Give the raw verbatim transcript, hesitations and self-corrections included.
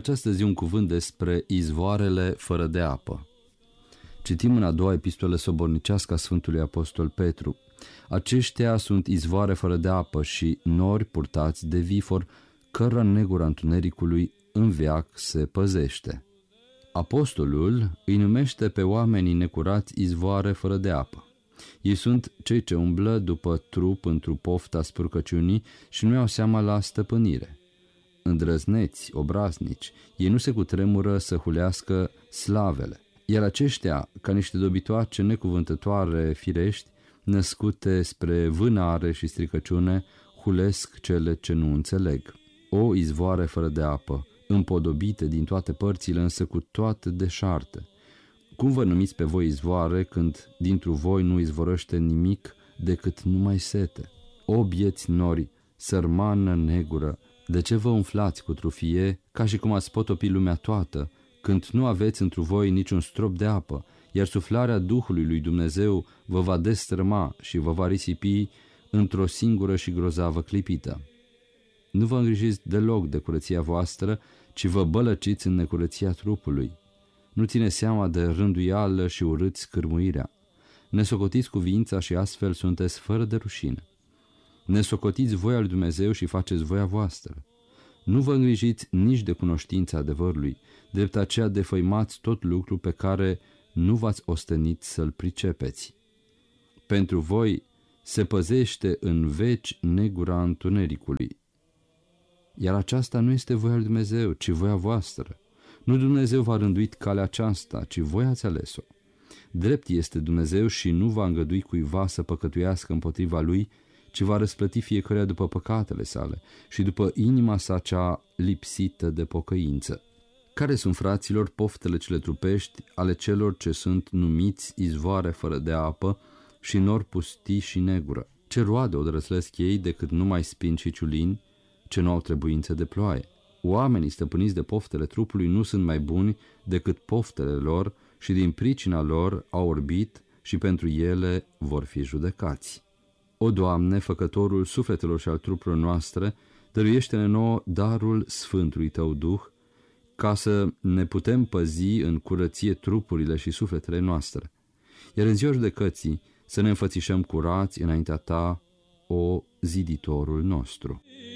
această zi un cuvânt despre izvoarele fără de apă. Citim în a doua epistolă sobornicească a Sfântului Apostol Petru. Aceștia sunt izvoare fără de apă și nori purtați de vifor, cărora negura întunericului în veac se păzește. Apostolul îi numește pe oamenii necurați izvoare fără de apă. Ei sunt cei ce umblă după trup într-o pofta spurcăciunii și nu iau seama la stăpânire. Îndrăzneți, obraznici, ei nu se cutremură să hulească slavele, iar aceștia, ca niște dobitoace necuvântătoare firești, născute spre vânare și stricăciune, hulesc cele ce nu înțeleg. O izvoare fără de apă, împodobite din toate părțile, însă cu toate deșarte. Cum vă numiți pe voi izvoare când dintr-o voi nu izvorăște nimic decât numai sete? O bieți nori, sărmană negură, de ce vă umflați cu trufie ca și cum ați potopi lumea toată, când nu aveți într-o voi niciun strop de apă, iar suflarea Duhului lui Dumnezeu vă va destrăma și vă va risipi într-o singură și grozavă clipită? Nu vă îngrijiți deloc de curăția voastră, ci vă bălăciți în necurăția trupului. Nu ține seama de rânduială și urâți cârmuirea. Ne socotiți cuvința și astfel sunteți fără de rușine. Ne socotiți voia lui Dumnezeu și faceți voia voastră. Nu vă îngrijiți nici de cunoștința adevărului, drept aceea defăimați tot lucru pe care nu v-ați ostenit să-l pricepeți. Pentru voi se păzește în veci negura întunericului. Iar aceasta nu este voia lui Dumnezeu, ci voia voastră. Nu Dumnezeu v-a rânduit calea aceasta, ci voi ați ales-o. Drept este Dumnezeu și nu va îngădui cuiva să păcătuiască împotriva lui, ci va răsplăti fiecăruia după păcatele sale și după inima sa cea lipsită de pocăință. Care sunt, fraților, poftele cele trupești ale celor ce sunt numiți izvoare fără de apă și nori pustii și negură? Ce roade odrăslesc ei decât numai spini și ciulini, ce nu au trebuință de ploaie? Oamenii stăpâniți de poftele trupului nu sunt mai buni decât poftele lor și din pricina lor au orbit și pentru ele vor fi judecați. O, Doamne, făcătorul sufletelor și al trupurilor noastre, dăruiește-ne nouă darul Sfântului Tău Duh, ca să ne putem păzi în curăție trupurile și sufletele noastre, iar în ziua judecății să ne înfățișăm curați înaintea Ta, o ziditorul nostru.